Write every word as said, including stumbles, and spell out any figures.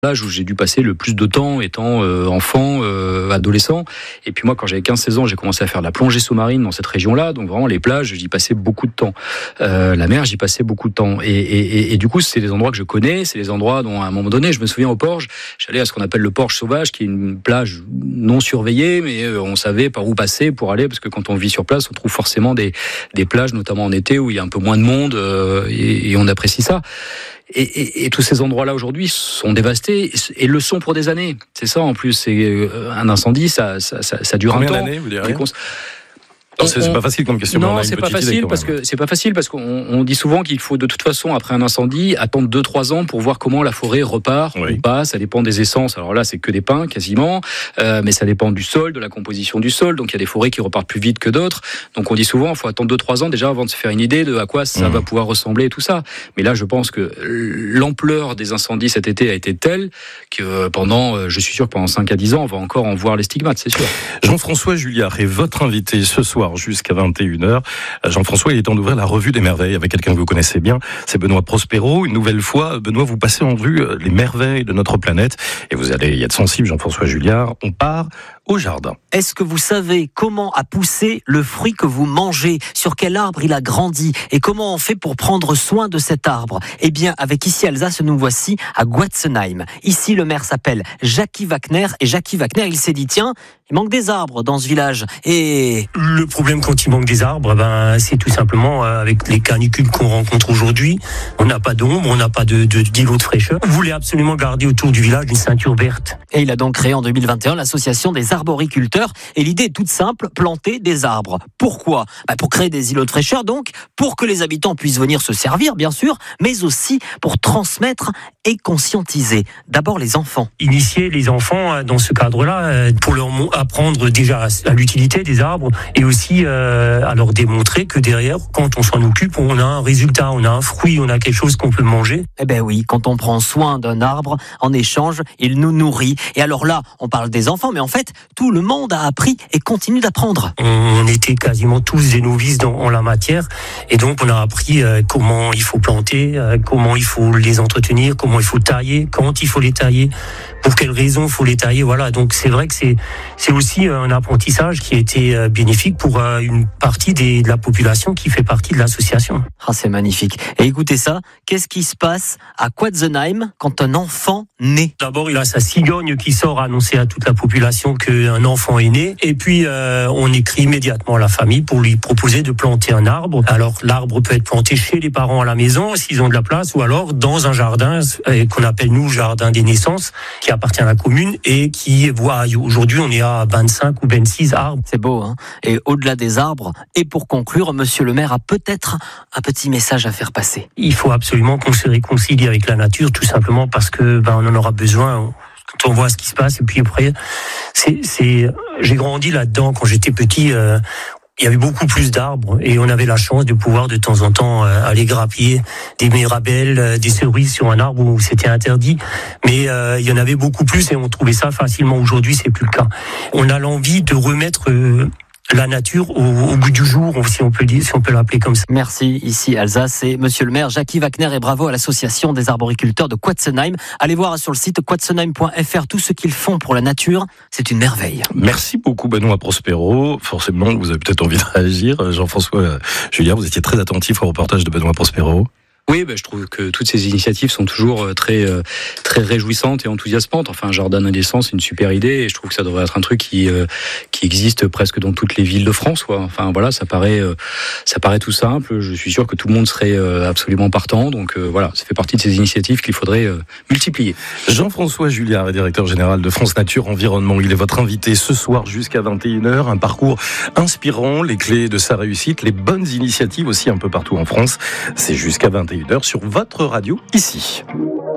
l'âge où j'ai dû passer le plus de temps étant euh, enfant, euh, adolescent. Et puis moi, quand j'avais quinze seize ans, j'ai commencé à faire de la plongée sous-marine dans cette région-là. Donc vraiment, les plages, j'y passais beaucoup de temps. Euh, la mer, j'y passais beaucoup de temps. Et, et, et, et du coup, c'est des endroits que je connais. C'est des endroits dont, à un moment donné, je me souviens au Porge, j'allais à ce qu'on appelle le Porge sauvage, qui est une plage non surveillée, mais on savait par où passer pour aller, parce que quand on vit sur place, on trouve forcément des, des plages, notamment en été, où il y a un peu moins de monde, euh, et, et on apprécie ça. Et, et, et tous ces endroits-là aujourd'hui sont dévastés et le sont pour des années. C'est ça en plus. C'est un incendie, ça, ça, ça, ça dure Combien un temps. Combien d'années, vous direz ? Non, c'est, c'est pas facile comme question. Non, c'est pas facile parce que c'est pas facile parce qu'on on dit souvent qu'il faut de toute façon après un incendie attendre deux trois ans pour voir comment la forêt repart oui. ou pas. Ça dépend des essences. Alors là, c'est que des pins quasiment, euh, mais ça dépend du sol, de la composition du sol. Donc il y a des forêts qui repartent plus vite que d'autres. Donc on dit souvent, il faut attendre deux trois ans déjà avant de se faire une idée de à quoi ça mmh. va pouvoir ressembler et tout ça. Mais là, je pense que l'ampleur des incendies cet été a été telle que pendant, je suis sûr que pendant cinq à dix ans, on va encore en voir les stigmates, c'est sûr. Jean-François Julliard est votre invité ce soir jusqu'à vingt et une heures. Jean-François, il est temps d'ouvrir la revue des merveilles avec quelqu'un que vous connaissez bien, c'est Benoît Prospero. Une nouvelle fois, Benoît, vous passez en revue les merveilles de notre planète et vous allez y être sensible, Jean-François Julliard. On part au jardin. Est-ce que vous savez comment a poussé le fruit que vous mangez ? Sur quel arbre il a grandi ? Et comment on fait pour prendre soin de cet arbre ? Eh bien, avec Ici Alsace, nous voici à Guatzenheim. Ici, le maire s'appelle Jackie Wagner. Et Jackie Wagner, il s'est dit, tiens, il manque des arbres dans ce village. Et le problème quand il manque des arbres, ben, c'est tout simplement avec les canicules qu'on rencontre aujourd'hui. On n'a pas d'ombre, on n'a pas de, de, d'îlot de fraîcheur. On voulait absolument garder autour du village une ceinture verte. Et il a donc créé en deux mille vingt et un l'association des arboriculteurs. Et l'idée est toute simple, planter des arbres. Pourquoi ? Bah pour créer des îlots de fraîcheur, donc, pour que les habitants puissent venir se servir, bien sûr, mais aussi pour transmettre et conscientiser. D'abord les enfants. Initier les enfants dans ce cadre-là, pour leur apprendre déjà à l'utilité des arbres et aussi euh, à leur démontrer que derrière, quand on s'en occupe, on a un résultat, on a un fruit, on a quelque chose qu'on peut manger. Eh ben oui, quand on prend soin d'un arbre, en échange, il nous nourrit. Et alors là, on parle des enfants, mais en fait, tout le monde a appris et continue d'apprendre. On était quasiment tous des novices dans, en la matière, et donc on a appris euh, comment il faut planter, euh, comment il faut les entretenir, comment il faut tailler, quand il faut les tailler, pour quelles raisons il faut les tailler. Voilà, donc c'est vrai que c'est c'est aussi un apprentissage qui a été euh, bénéfique pour euh, une partie des, de la population qui fait partie de l'association. Ah, c'est magnifique. Et écoutez ça, qu'est-ce qui se passe à Guatzenheim quand un enfant naît ? D'abord, il a sa cigogne qui sort annoncer à toute la population qu'un enfant est né. Et puis, euh, on écrit immédiatement à la famille pour lui proposer de planter un arbre. Alors, l'arbre peut être planté chez les parents à la maison, s'ils ont de la place, ou alors dans un jardin euh, qu'on appelle, nous, jardin des naissances, qui appartient à la commune et qui voit, aujourd'hui, on est à vingt-cinq ou vingt-six arbres. C'est beau, hein ? Et au-delà des arbres, et pour conclure, monsieur le maire a peut-être un petit message à faire passer. Il faut absolument qu'on se réconcilie avec la nature, tout simplement parce que ben, on en aura besoin quand on voit ce qui se passe. Et puis après, c'est, c'est, j'ai grandi là-dedans quand j'étais petit. Euh, il y avait beaucoup plus d'arbres et on avait la chance de pouvoir de temps en temps euh, aller grappiller des mirabelles, euh, des cerises sur un arbre où c'était interdit. Mais euh, il y en avait beaucoup plus et on trouvait ça facilement. Aujourd'hui, c'est plus le cas. On a l'envie de remettre euh, la nature au, au goût du jour, si on peut dire, si on peut l'appeler comme ça. Merci. Ici Alsace et monsieur le maire Jackie Wagner, et bravo à l'association des arboriculteurs de Guatzenheim. Allez voir sur le site guatzenheim point f r tout ce qu'ils font pour la nature. C'est une merveille. Merci beaucoup Benoît Prospero. Forcément, vous avez peut-être envie de réagir. Jean-François Julliard, vous étiez très attentif au reportage de Benoît Prospero. Oui, ben, je trouve que toutes ces initiatives sont toujours très euh, très réjouissantes et enthousiasmantes. Enfin, un jardin d'indécence, c'est une super idée et je trouve que ça devrait être un truc qui euh, qui existe presque dans toutes les villes de France, quoi. Enfin voilà, ça paraît euh, ça paraît tout simple. Je suis sûr que tout le monde serait euh, absolument partant. Donc euh, voilà, ça fait partie de ces initiatives qu'il faudrait euh, multiplier. Jean-François Julliard est directeur général de France Nature Environnement. Il est votre invité ce soir jusqu'à vingt et une heures. Un parcours inspirant, les clés de sa réussite, les bonnes initiatives aussi un peu partout en France. C'est jusqu'à vingt et une heures sur votre radio ici.